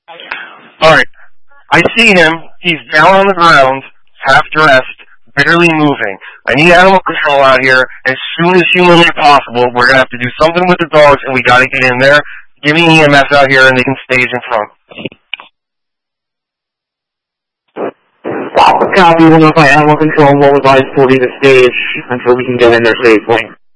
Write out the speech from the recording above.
Alright. I see him. He's down on the ground, half dressed, barely moving. I need animal control out here as soon as humanly possible. We're going to have to do something with the dogs, and we got to get in there. Give me EMS out here, and they can stage in front. Copy, we'll notify animal control. We'll advise 40 to stage until we can get in there safely.